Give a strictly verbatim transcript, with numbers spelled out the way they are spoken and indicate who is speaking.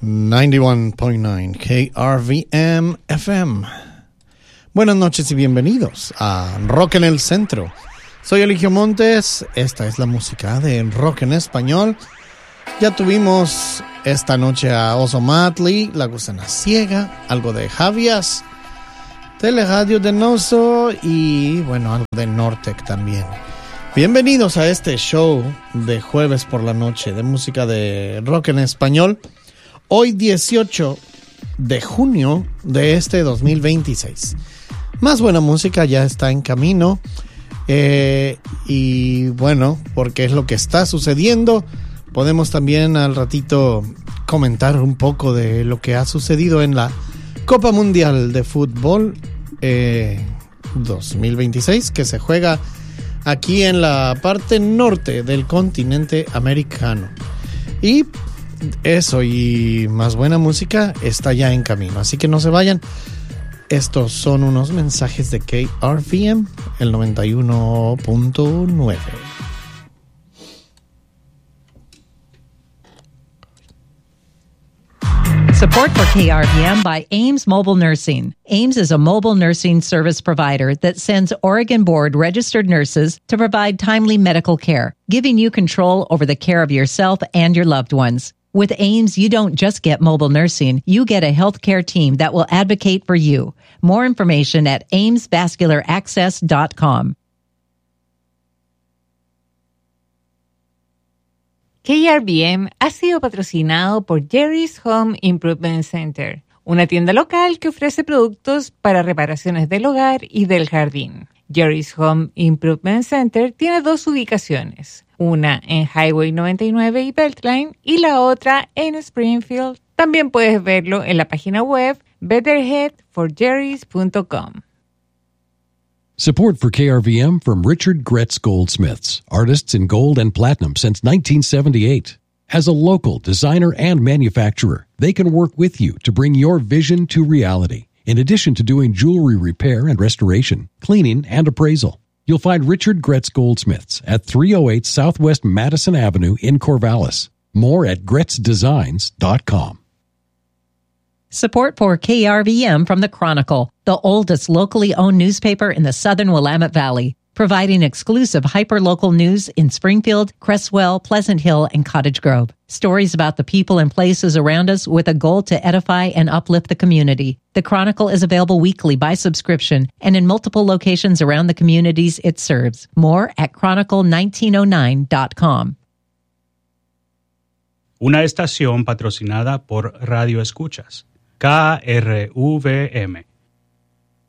Speaker 1: noventa y uno punto nueve K R V M F M. Buenas noches y bienvenidos a Rock en el Centro. Soy Eligio Montes, esta es la música de rock en español. Ya tuvimos esta noche a Oso Matley, La Gusana Ciega, algo de Javias, Teleradio de Noso y bueno, algo de Nortec también. Bienvenidos a este show de jueves por la noche de música de rock en español. Hoy dieciocho de junio de este dos mil veintiséis. Más buena música ya está en camino. Eh, y bueno, porque es lo que está sucediendo. Podemos también al ratito comentar un poco de lo que ha sucedido en la Copa Mundial de Fútbol eh, dos mil veintiséis, que se juega aquí en la parte norte del continente americano. Y eso y más buena música está ya en camino, así que no se vayan. Estos son unos mensajes de K R V M, el noventa y uno punto nueve.
Speaker 2: Support for K R V M by Ames Mobile Nursing. Ames is a mobile nursing service provider that sends Oregon Board registered nurses to provide timely medical care, giving you control over the care of yourself and your loved ones. With Ames, you don't just get mobile nursing, you get a healthcare team that will advocate for you. More information at ames vascular access dot com.
Speaker 3: K R V M ha sido patrocinado por Jerry's Home Improvement Center, una tienda local que ofrece productos para reparaciones del hogar y del jardín. Jerry's Home Improvement Center tiene dos ubicaciones, una en Highway noventa y nueve y Beltline y la otra en Springfield. También puedes verlo en la página web better head for jerrys dot com.
Speaker 4: Support for K R V M from Richard Gretz Goldsmiths, artists in gold and platinum since nineteen seventy-eight. As a local designer and manufacturer, they can work with you to bring your vision to reality. In addition to doing jewelry repair and restoration, cleaning, and appraisal. You'll find Richard Gretz Goldsmiths at three oh eight Southwest Madison Avenue in Corvallis. More at gretz designs dot com.
Speaker 2: Support for K R V M from the Chronicle, the oldest locally owned newspaper in the southern Willamette Valley, providing exclusive hyper-local news in Springfield, Cresswell, Pleasant Hill, and Cottage Grove. Stories about the people and places around us with a goal to edify and uplift the community. The Chronicle is available weekly by subscription and in multiple locations around the communities it serves. More at chronicle nineteen oh nine dot com.
Speaker 5: Una estación patrocinada por Radio Escuchas, K R V M,